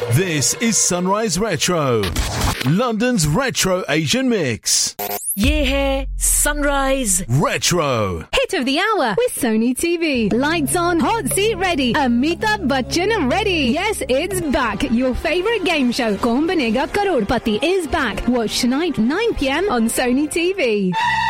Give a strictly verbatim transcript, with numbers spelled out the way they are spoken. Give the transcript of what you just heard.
This is Sunrise Retro, London's retro Asian mix. ये है Sunrise Retro. Hit of the hour with Sony T V. Lights on, hot seat ready. Amitabh Bachchan ready. Yes, it's back. Your favorite game show, Kaun Banega Crorepati, is back. Watch tonight, nine p.m. on Sony T V.